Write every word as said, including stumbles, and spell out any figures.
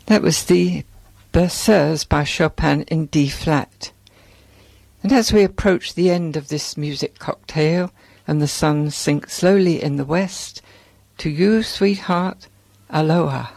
That was the Berceuse by Chopin in D-flat. And as we approach the end of this music cocktail and the sun sinks slowly in the west, to you, sweetheart, aloha.